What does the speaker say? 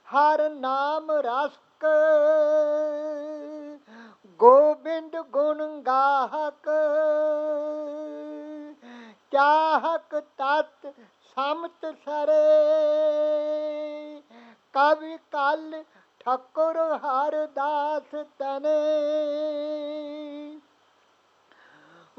ਹਰ ਨਾਮ ਰਸਕ ਗੋਬਿੰਦ ਗੁਣ ਗਾਹਕ ਚਾਹਕ ਤਤ ਸਮਤ ਸਰੇ ਕਵਿ ਕਲ ਠਕੁਰ ਹਰ ਦਾਸ ਤਨੇ